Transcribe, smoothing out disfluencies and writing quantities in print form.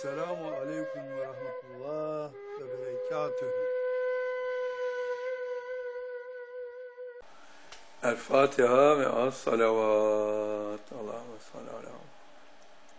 Selamun Aleyküm ve Rahmetullah ve Berekatühü. El Fatiha ve as salavat.